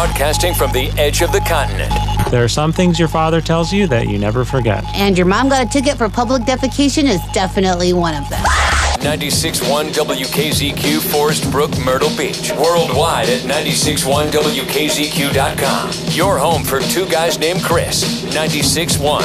Broadcasting from the edge of the continent. There are some things your father tells you that you never forget. And your mom got a ticket for public defecation is definitely one of them. 96.1 WKZQ, Forest Brook, Myrtle Beach. Worldwide at 96.1WKZQ.com. Your home for two guys named Chris. 96.1